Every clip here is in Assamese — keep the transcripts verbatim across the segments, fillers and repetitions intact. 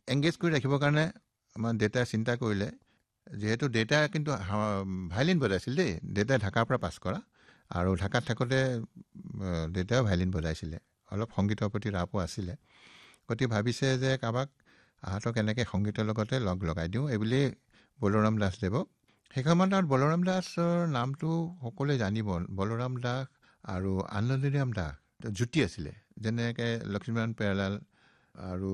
এংগেজ কৰি ৰাখিবৰ কাৰণে আমাৰ দেউতাই চিন্তা কৰিলে, যিহেতু দেউতাই কিন্তু ভাইলিন বজাইছিল দেই, দেউতাই ঢাকাৰ পৰা পাছ কৰা, আৰু ঢাকাত থাকোঁতে দেউতাইও ভাইলিন বজাইছিলে, অলপ সংগীতৰ প্ৰতি ৰাপো আছিলে। গতিকে ভাবিছে যে কাৰোবাক আহঁতক এনেকৈ সংগীতৰ লগতে লগ লগাই দিওঁ, এইবুলি বলোৰাম দাসদেৱক। সেই সময়ত বলোৰাম দাসৰ নামটো সকলোৱে জানিব। বলোৰাম দাস আৰু আনন্দৰাম দাস জুতি আছিলে, যেনেকৈ লক্ষ্মীনাৰায়ণ পেৰালাল আৰু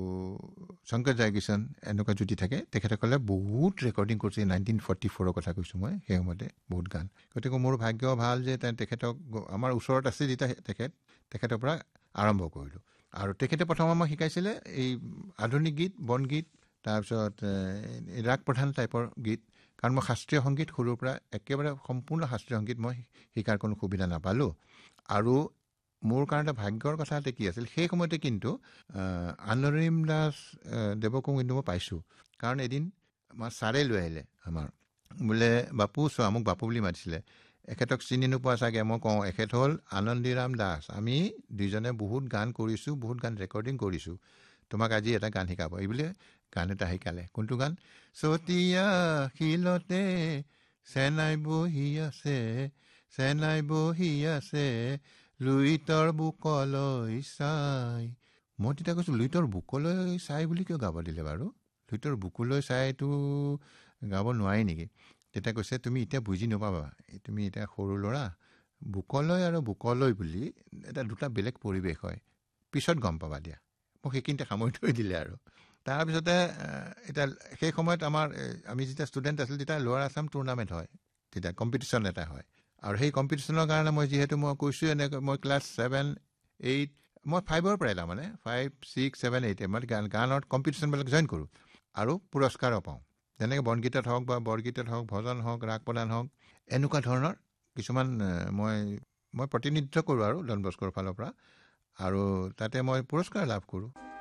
শংকৰ জয়কিষণ এনেকুৱা জুতি থাকে। তেখেতসকলে বহুত ৰেকৰ্ডিং কৰিছে, নাইনটিন ফৰ্টি ফ'ৰৰ কথা কৈছোঁ মই, সেই সময়তে বহুত গান। গতিকে মোৰ ভাগ্য ভাল যে তেখেতক আমাৰ ওচৰত আছে যেতিয়া তেখেত তেখেতৰ পৰা আৰম্ভ কৰিলোঁ। আৰু তেখেতে প্ৰথম আমাক শিকাইছিলে এই আধুনিক গীত, বনগীত, তাৰপিছত ৰাগ প্ৰধান টাইপৰ গীত। কাৰণ মই শাস্ত্ৰীয় সংগীত সৰুৰ পৰা একেবাৰে সম্পূৰ্ণ শাস্ত্ৰীয় সংগীত মই শিকাৰ কোনো সুবিধা নাপালোঁ। আৰু মোৰ কাৰণে ভাগ্যৰ কথা এটা কি আছিল, সেই সময়তে কিন্তু আনন্দৰাম দাস দেৱকো কিন্তু মই পাইছোঁ। কাৰণ এদিন আমাৰ ছাৰে লৈ আহিলে আমাৰ, বোলে বাপু চোৱা, মোক বাপু বুলি মাতিছিলে। এখেতক চিনি নোপোৱা চাগে, মই কওঁ এখেত হ'ল আনন্দৰাম দাস, আমি দুইজনে বহুত গান কৰিছোঁ, বহুত গান ৰেকৰ্ডিং কৰিছোঁ, তোমাক আজি এটা গান শিকাব। এইবুলি গান এটা শিকালে। কোনটো গান? চতিয়া শিলতে চেনাই বহি আছে, চেনাই বহি আছে লুইতৰ বুকলৈ চাই। মই তেতিয়া কৈছোঁ লুইতৰ বুকলৈ চাই বুলি কিয় গাব দিলে বাৰু? লুইতৰ বুকলৈ চাইটো গাব নোৱাৰি নেকি? তেতিয়া কৈছে তুমি এতিয়া বুজি নাপাবা, তুমি এতিয়া সৰু ল'ৰা, বুকলৈ আৰু বুকলৈ বুলি এটা দুটা বেলেগ পৰিৱেশ হয়, পিছত গম পাবা দিয়া। মোক সেইখিনিতে সামৰি থৈ দিলে। আৰু তাৰপিছতে এতিয়া সেই সময়ত আমাৰ আমি যেতিয়া ষ্টুডেণ্ট আছিলোঁ তেতিয়া লোৱাৰ আছাম টুৰ্ণামেণ্ট হয়, তেতিয়া কম্পিটিশ্যন এটা হয়। আৰু সেই কম্পিটিশ্যনৰ কাৰণে মই যিহেতু মই কৈছোঁ এনেকৈ মই ক্লাছ ছেভেন এইট মই ফাইভৰ পৰাই তাৰমানে ফাইভ ছিক্স ছেভেন এইট মই গান গানত কম্পিটিশ্যনবিলাক জইন কৰোঁ আৰু পুৰস্কাৰো পাওঁ। যেনেকৈ বনগীতত হওক বা বৰগীতত হওক, ভজন হওক, ৰাগ প্ৰদান হওক, এনেকুৱা ধৰণৰ কিছুমান মই মই প্ৰতিনিধিত্ব কৰোঁ আৰু ডন বস্কোৰ ফালৰ পৰা, আৰু তাতে মই পুৰস্কাৰ লাভ কৰোঁ।